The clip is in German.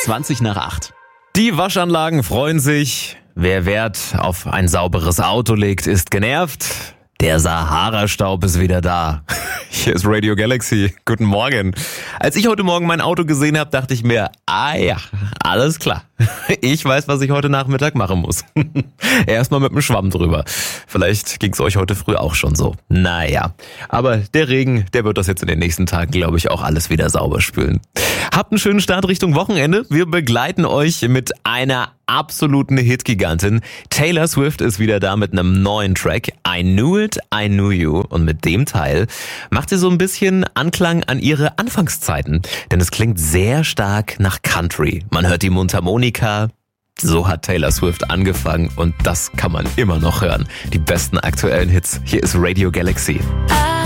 8:20. Die Waschanlagen freuen sich. Wer Wert auf ein sauberes Auto legt, ist genervt. Der Sahara-Staub ist wieder da. Hier ist Radio Galaxy. Guten Morgen. Als ich heute Morgen mein Auto gesehen habe, dachte ich mir, ja, alles klar. Ich weiß, was ich heute Nachmittag machen muss. Erstmal mit dem Schwamm drüber. Vielleicht ging es euch heute früh auch schon so. Naja, aber der Regen, der wird das jetzt in den nächsten Tagen, glaube ich, auch alles wieder sauber spülen. Habt einen schönen Start Richtung Wochenende. Wir begleiten euch mit einer absoluten Hitgigantin. Taylor Swift ist wieder da mit einem neuen Track. I Knew It, I Knew You. Und mit dem Teil macht sie so ein bisschen Anklang an ihre Anfangszeiten. Denn es klingt sehr stark nach Country. Man hört die Mundharmonika. So hat Taylor Swift angefangen und das kann man immer noch hören. Die besten aktuellen Hits. Hier ist Radio Galaxy.